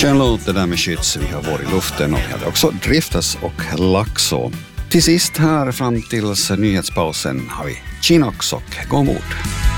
Skön låt det där med skytts, vi har varit i luften och vi hade också driftas och laxå. Till sist här fram tills nyhetspausen har vi Chinox och gå ombord.